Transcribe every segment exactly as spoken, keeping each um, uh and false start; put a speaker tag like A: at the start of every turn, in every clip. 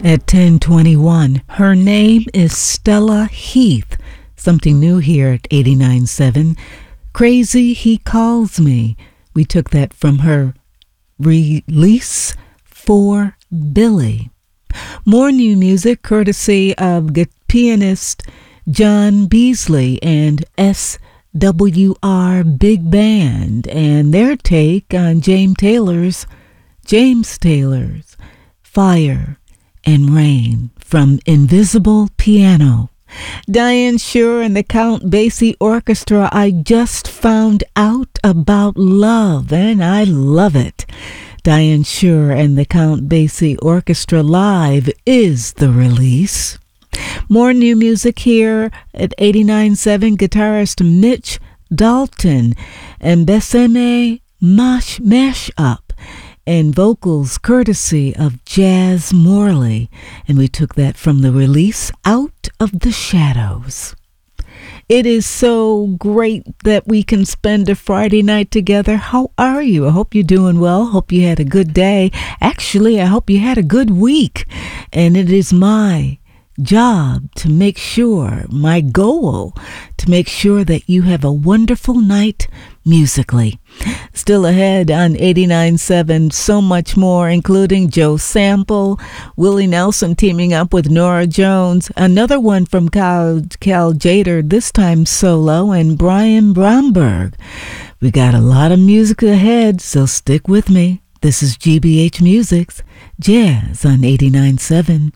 A: at ten twenty-one. Her name is Stella Heath. Something new here at eighty-nine point seven. Crazy He Calls Me. We took that from her release For Billy. More new music courtesy of pianist John Beasley and S W R Big Band and their take on James Taylor's James Taylor's Fire and Rain from Invisible Piano. Diane Shure and the Count Basie Orchestra, I Just Found Out About Love, and I love it. Diane Shure and the Count Basie Orchestra Live is the release. More new music here at eighty-nine point seven. Guitarist Mitch Dalton and Besame Mash Mashup and vocals courtesy of Jazz Morley. And we took that from the release Out of the Shadows. It is so great that we can spend a Friday night together. How are you? I hope you're doing well. Hope you had a good day. Actually, I hope you had a good week. And it is my job to make sure, my goal, to make sure that you have a wonderful night musically. Still ahead on eighty-nine point seven, so much more, including Joe Sample, Willie Nelson teaming up with Nora Jones, another one from Cal, Cal Jader, this time solo, and Brian Bromberg. We got a lot of music ahead, so stick with me. This is G B H Music's Jazz on eighty-nine point seven.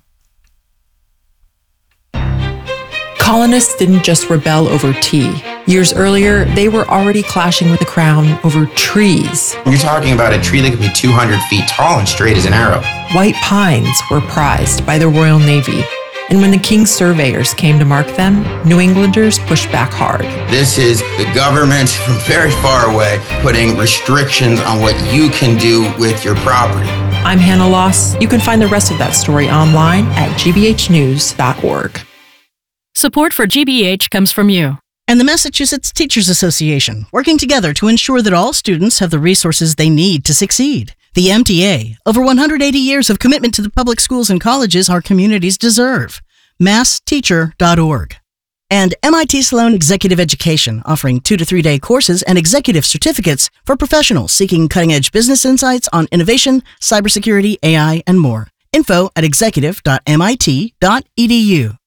B: Colonists didn't just rebel over tea. Years earlier, they were already clashing with the crown over trees.
C: You're talking about a tree that could be two hundred feet tall and straight as an arrow.
B: White pines were prized by the Royal Navy, and when the king's surveyors came to mark them, New Englanders pushed back hard.
C: This is the government from very far away putting restrictions on what you can do with your property.
B: I'm Hannah Loss. You can find the rest of that story online at g b h news dot org.
D: Support for G B H comes from you
E: and the Massachusetts Teachers Association, working together to ensure that all students have the resources they need to succeed. The M T A, over one hundred eighty years of commitment to the public schools and colleges our communities deserve. mass teacher dot org. And M I T Sloan Executive Education, offering two to three day courses and executive certificates for professionals seeking cutting-edge business insights on innovation, cybersecurity, A I, and more. Info at executive dot m i t dot e d u.